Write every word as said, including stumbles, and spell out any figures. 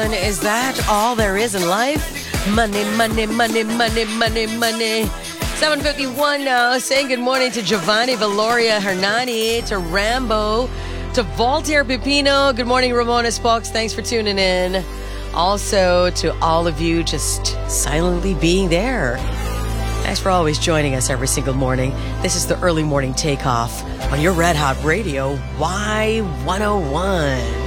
Is that all there is in life? Money, money, money, money, money, money. seven fifty-one now, saying good morning to Giovanni Valoria Hernani, to Rambo, to Voltaire Pepino. Good morning, Ramona Sparks. Thanks for tuning in. Also, to all of you just silently being there. Thanks for always joining us every single morning. This is the early morning takeoff on your Red Hot Radio, Y one oh one.